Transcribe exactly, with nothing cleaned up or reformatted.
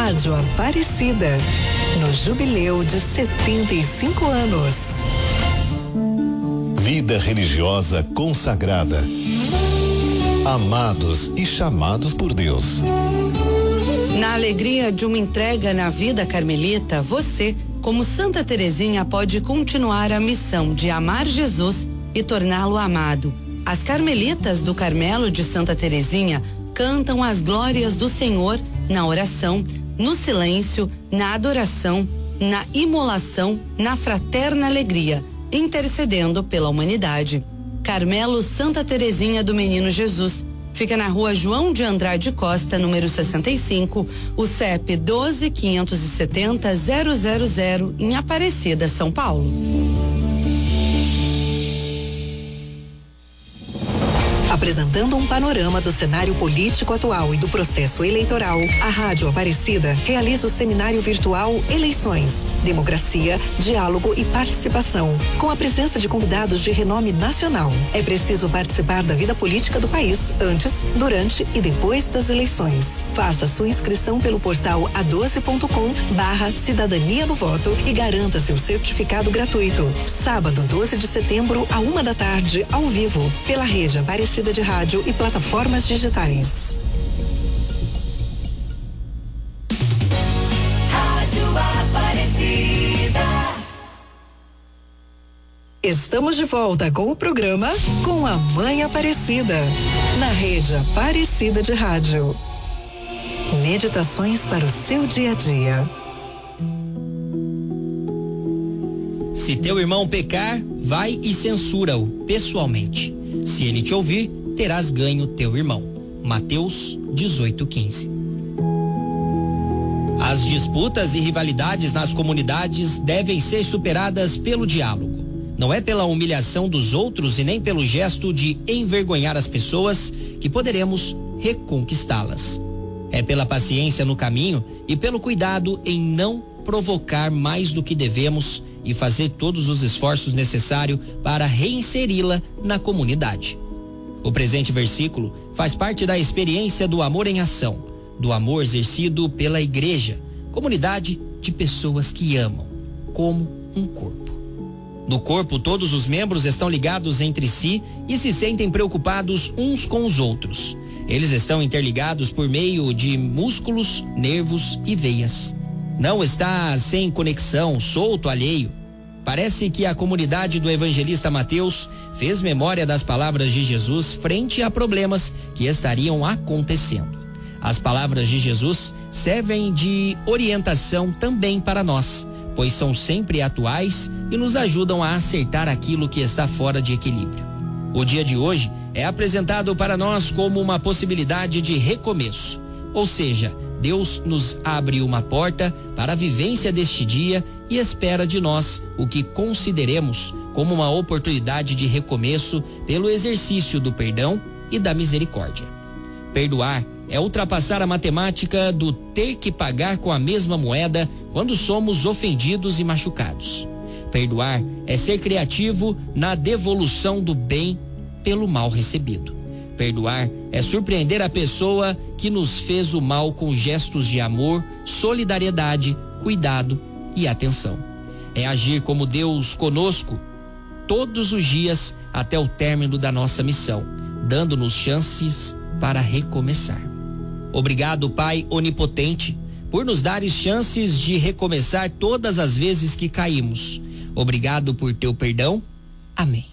Rádio Aparecida, no jubileu de setenta e cinco anos. Vida religiosa consagrada. Amados e chamados por Deus. Na alegria de uma entrega na vida carmelita, você, como Santa Teresinha, pode continuar a missão de amar Jesus e torná-lo amado. As carmelitas do Carmelo de Santa Teresinha cantam as glórias do Senhor na oração, no silêncio, na adoração, na imolação, na fraterna alegria, intercedendo pela humanidade. Carmelo Santa Teresinha do Menino Jesus. Fica na rua João de Andrade Costa, número sessenta e cinco, o C E P doze, quinhentos e setenta, zero zero zero, em Aparecida, São Paulo. Apresentando um panorama do cenário político atual e do processo eleitoral, a Rádio Aparecida realiza o seminário virtual Eleições, Democracia, Diálogo e Participação, com a presença de convidados de renome nacional. É preciso participar da vida política do país antes, durante e depois das eleições. Faça sua inscrição pelo portal a doze ponto com barra cidadania no voto e garanta seu certificado gratuito. Sábado, doze de setembro, à uma da tarde, ao vivo, pela rede Aparecida de rádio e plataformas digitais. Rádio Aparecida. Estamos de volta com o programa Com a Mãe Aparecida, na rede Aparecida de rádio. Meditações para o seu dia a dia. Se teu irmão pecar, vai e censura-o pessoalmente. Se ele te ouvir, terás ganho teu irmão. Mateus dezoito, quinze. As disputas e rivalidades nas comunidades devem ser superadas pelo diálogo. Não é pela humilhação dos outros e nem pelo gesto de envergonhar as pessoas que poderemos reconquistá-las. É pela paciência no caminho e pelo cuidado em não provocar mais do que devemos e fazer todos os esforços necessários para reinseri-la na comunidade. O presente versículo faz parte da experiência do amor em ação, do amor exercido pela igreja, comunidade de pessoas que amam, como um corpo. No corpo, todos os membros estão ligados entre si e se sentem preocupados uns com os outros. Eles estão interligados por meio de músculos, nervos e veias. Não está sem conexão, solto, alheio. Parece que a comunidade do evangelista Mateus fez memória das palavras de Jesus frente a problemas que estariam acontecendo. As palavras de Jesus servem de orientação também para nós, pois são sempre atuais e nos ajudam a acertar aquilo que está fora de equilíbrio. O dia de hoje é apresentado para nós como uma possibilidade de recomeço, ou seja, Deus nos abre uma porta para a vivência deste dia e espera de nós o que consideremos como uma oportunidade de recomeço pelo exercício do perdão e da misericórdia. Perdoar é ultrapassar a matemática do ter que pagar com a mesma moeda quando somos ofendidos e machucados. Perdoar é ser criativo na devolução do bem pelo mal recebido. Perdoar é surpreender a pessoa que nos fez o mal com gestos de amor, solidariedade, cuidado e atenção. É agir como Deus conosco todos os dias até o término da nossa missão, dando-nos chances para recomeçar. Obrigado, Pai onipotente, por nos dares chances de recomeçar todas as vezes que caímos. Obrigado por teu perdão. Amém.